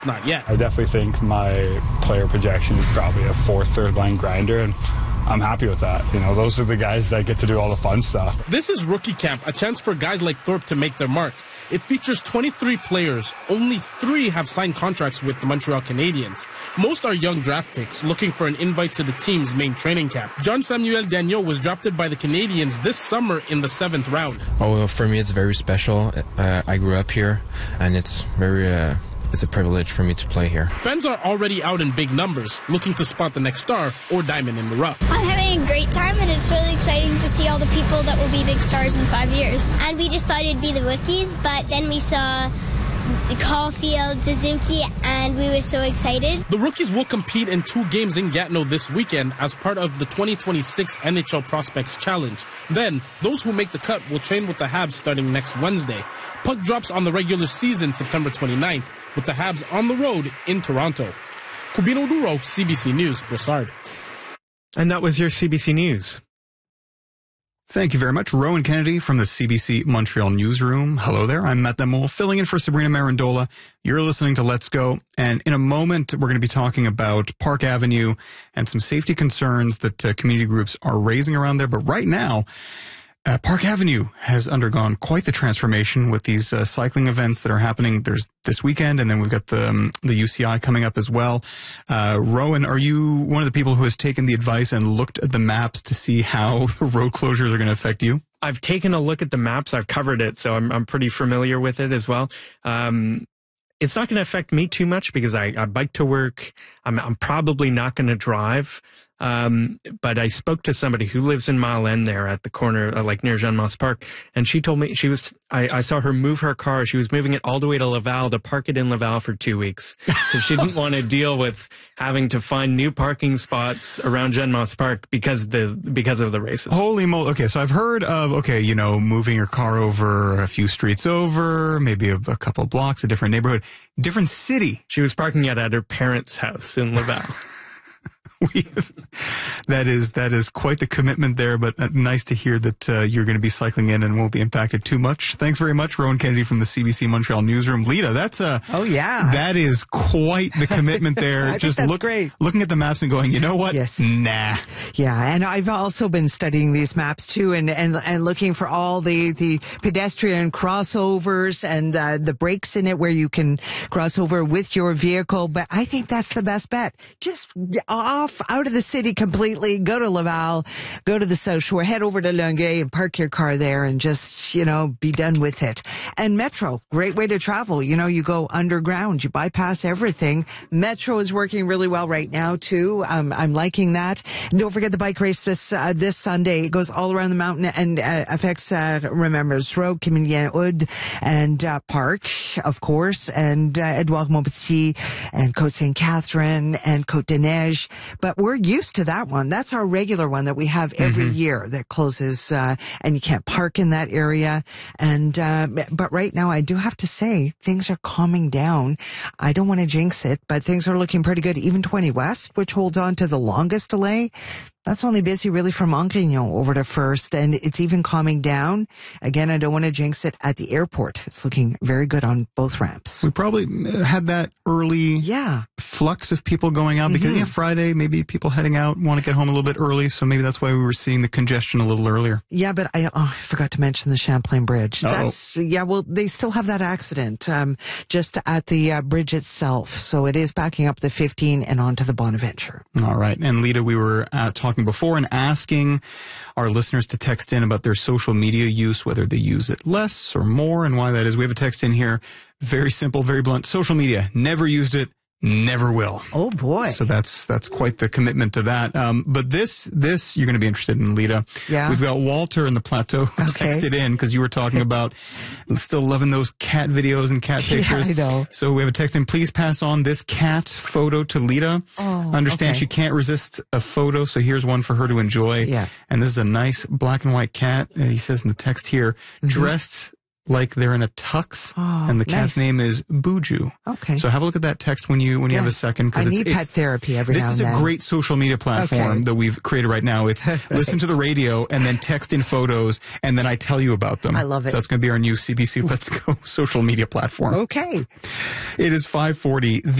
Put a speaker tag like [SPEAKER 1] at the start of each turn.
[SPEAKER 1] Not yet.
[SPEAKER 2] I definitely think my player projection is probably a fourth, third line grinder, and I'm happy with that. You know, those are the guys that get to do all the fun stuff.
[SPEAKER 1] This is Rookie Camp, a chance for guys like Thorpe to make their mark. It features 23 players. Only 3 have signed contracts with the Montreal Canadiens. Most are young draft picks looking for an invite to the team's main training camp. Jean-Samuel Dagneau was drafted by the Canadiens this summer in the 7th round.
[SPEAKER 3] Oh, well, for me, it's very special. I grew up here, and it's a privilege for me to play here.
[SPEAKER 1] Fans are already out in big numbers, looking to spot the next star or diamond in the rough.
[SPEAKER 4] I'm having a great time, and it's really exciting to see all the people that will be big stars in 5 years. And we just thought it'd be the rookies, but then we saw Caulfield, Suzuki, and we were so excited.
[SPEAKER 1] The rookies will compete in 2 games in Gatineau this weekend as part of the 2026 NHL Prospects Challenge. Then, those who make the cut will train with the Habs starting next Wednesday. Puck drops on the regular season September 29th, with the Habs on the road in Toronto. Cubino Duro, CBC News, Brossard.
[SPEAKER 5] And that was your CBC News.
[SPEAKER 6] Thank you very much. Rowan Kennedy from the CBC Montreal Newsroom. Hello there. I'm Matt Demol, filling in for Sabrina Marandola. You're listening to Let's Go. And in a moment, we're going to be talking about Park Avenue and some safety concerns that community groups are raising around there. But right now, Park Avenue has undergone quite the transformation with these cycling events that are happening. There's this weekend, and then we've got the UCI coming up as well. Rowan, are you one of the people who has taken the advice and looked at the maps to see how the road closures are going to affect you?
[SPEAKER 5] I've taken a look at the maps. I've covered it, so I'm pretty familiar with it as well. It's not going to affect me too much because I bike to work. I'm probably not going to drive. But I spoke to somebody who lives in Mile End there at the corner, like near Jeanne Mance Park, and she told me I saw her move her car. She was moving it all the way to Laval to park it in Laval for 2 weeks because she didn't want to deal with having to find new parking spots around Jeanne Mance Park because of the races.
[SPEAKER 6] Holy moly. Okay, so I've heard of, moving your car over a few streets over, maybe a couple of blocks, a different neighborhood, different city.
[SPEAKER 5] She was parking it at her parents' house in Laval.
[SPEAKER 6] That is quite the commitment there, but nice to hear that you're going to be cycling in and won't be impacted too much. Thanks very much, Rowan Kennedy from the CBC Montreal Newsroom. Lita, that is quite the commitment there.
[SPEAKER 7] Great.
[SPEAKER 6] Looking at the maps and going, you know what?
[SPEAKER 7] Yes.
[SPEAKER 6] Nah.
[SPEAKER 7] Yeah, and I've also been studying these maps too, and looking for all the pedestrian crossovers and the breaks in it where you can cross over with your vehicle. But I think that's the best bet. Just out of the city completely, go to Laval, go to the South Shore, head over to Longueuil and park your car there and just, be done with it. And Metro, great way to travel. You go underground, you bypass everything. Metro is working really well right now too. I'm liking that. And don't forget the bike race this Sunday. It goes all around the mountain and affects, Remembrance Road, Camillien Hood, and Park, of course, and Edouard Montpetit, and Côte Sainte Catherine, and Côte des Neiges. But we're used to that one. That's our regular one that we have every year that closes, and you can't park in that area. And, but right now I do have to say things are calming down. I don't want to jinx it, but things are looking pretty good. Even 20 West, which holds on to the longest delay, that's only busy really from Angrignon over to First, and it's even calming down. Again, I don't want to jinx it at the airport. It's looking very good on both ramps.
[SPEAKER 6] We probably had that early flux of people going out because Friday, maybe people heading out want to get home a little bit early, so maybe that's why we were seeing the congestion a little earlier.
[SPEAKER 7] Yeah, but I forgot to mention the Champlain Bridge. They still have that accident just at the bridge itself, so it is backing up the 15 and onto the Bonaventure.
[SPEAKER 6] All right, and Lita, we were talking before and asking our listeners to text in about their social media use, whether they use it less or more, and why that is. We have a text in here, very simple, very blunt. Social media, never used it, never will.
[SPEAKER 7] Oh boy.
[SPEAKER 6] So that's quite the commitment to that. But this you're going to be interested in, Lita.
[SPEAKER 7] Yeah.
[SPEAKER 6] We've got Walter in the plateau texted in because you were talking about still loving those cat videos and cat pictures.
[SPEAKER 7] Yeah, I know.
[SPEAKER 6] So we have a text in. Please pass on this cat photo to Lita.
[SPEAKER 7] Oh,
[SPEAKER 6] Understand she can't resist a photo, so here's one for her to enjoy.
[SPEAKER 7] Yeah.
[SPEAKER 6] And this is a nice black and white cat. He says in the text here, dressed like they're in a tux, and the cat's
[SPEAKER 7] nice.
[SPEAKER 6] name is Buju.
[SPEAKER 7] Okay.
[SPEAKER 6] So have a look at that text when you have a second.
[SPEAKER 7] I need pet therapy every now and then.
[SPEAKER 6] This is a great social media platform that we've created right now. It's listen to the radio and then text in photos, and then I tell you about them.
[SPEAKER 7] I love it.
[SPEAKER 6] So that's going to be our new CBC Let's Go social media platform.
[SPEAKER 7] Okay.
[SPEAKER 6] It is 5:40.